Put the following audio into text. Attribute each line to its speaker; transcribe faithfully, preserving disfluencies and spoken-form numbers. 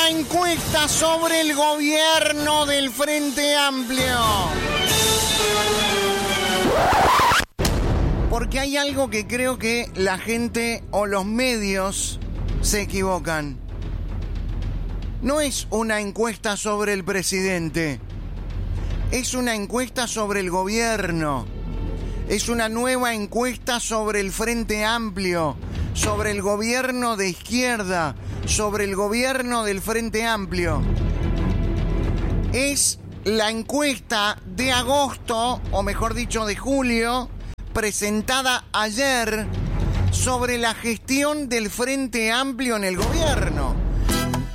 Speaker 1: encuesta sobre el gobierno del Frente Amplio. Porque hay algo que creo que la gente o los medios se equivocan. No es una encuesta sobre el presidente. Es una encuesta sobre el gobierno. Es una nueva encuesta sobre el Frente Amplio, sobre el gobierno de izquierda, sobre el gobierno del Frente Amplio. Es la encuesta de agosto, o mejor dicho de julio, presentada ayer sobre la gestión del Frente Amplio en el gobierno.